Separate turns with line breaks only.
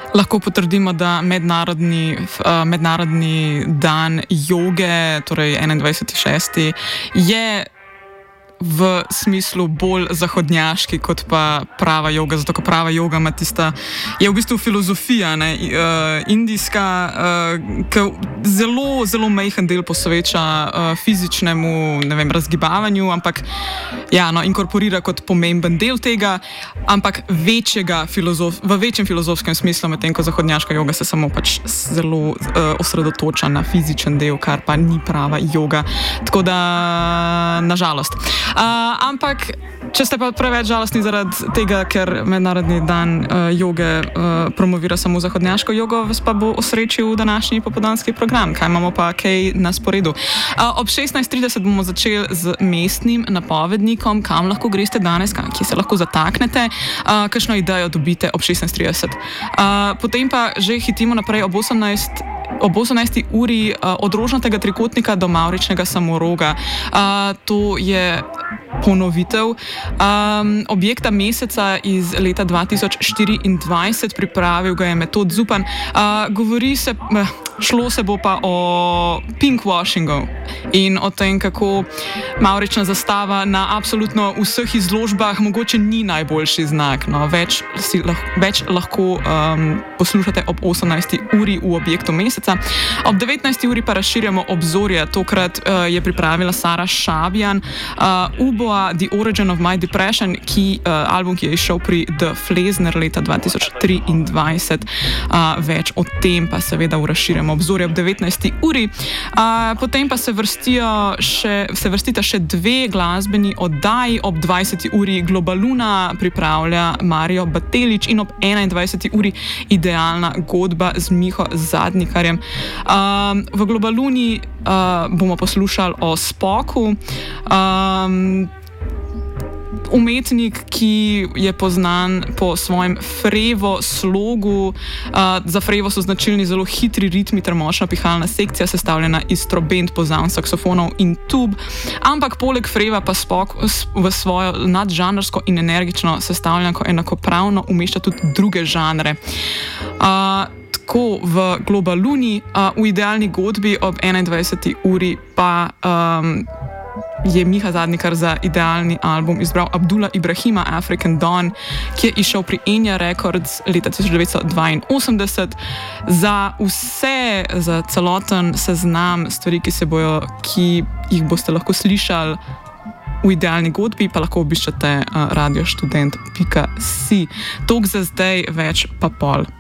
Lahko potrdimo, da mednarodni dan joge, torej 21.6., je v smislu bolj zahodnjaški kot pa prava joga, zato ko prava joga ima tista, je v bistvu filozofija, indijska, ki zelo, zelo majhen del posveča fizičnemu, razgibavanju, ampak inkorporira kot pomemben del tega, ampak v večjem filozofskem smislu, medtem ko zahodnjaška joga se samo pač zelo osredotoča na fizičen del, kar pa ni prava joga. Tako da, nažalost. Ampak, če ste pa preveč žalostni zaradi tega, ker mednarodni dan joge promovira samo zahodnjaško jogo, vas pa bo osrečil današnji popoldanski program. Kaj imamo pa kaj na sporedu? Ob 16.30 bomo začeli z mestnim napovednikom, kam lahko greste danes, kje se lahko zataknete, kakšno idejo dobite ob 16.30. Potem pa že hitimo naprej ob 18. uri od rožnatega trikotnika do mavričnega samoroga. To je ponovitev objekta meseca iz leta 2024, pripravil ga je Metod Zupan. Šlo se bo pa o pinkwashingu in o tem, kako mavrična zastava na absolutno vseh izložbah mogoče ni najboljši znak. No, več lahko poslušate ob 18. uri v objektu meseca. Ob 19. uri pa razširjamo obzorje. Tokrat je pripravila Sara Šabjan Uboa, The Origin of My Depression, album, ki je izšel pri The Flezner leta 2023. Več o tem pa seveda v razširjamo obzorje ob 19. uri. Potem pa se vrstita še dve glasbeni oddaji. Ob 20. uri Globaluna pripravlja Mario Batelič in ob 21. uri Idealna godba z Miho Zadnikarjem. V Globaluni bomo poslušali o Spoku. Umetnik, ki je poznan po svojem frevo slogu. Za frevo so značilni zelo hitri ritmi ter močna pihalna sekcija, sestavljena iz trobent, pozavn, saksofonov in tub. Ampak poleg freva pa Spok v svojo nadžanrsko in energično sestavljanko enakopravno umešča tudi druge žanre. Tako v Globaluni, v Idealni godbi ob 21. uri pa je Miha Zadnikar za idealni album izbral Abdula Ibrahima, African Dawn, ki je izšel pri Enya Records leta 1982. Za celoten seznam stvari, ki jih boste lahko slišali v Idealni godbi, pa lahko obiščete radioštudent.si. Toliko za zdaj, več pa pol.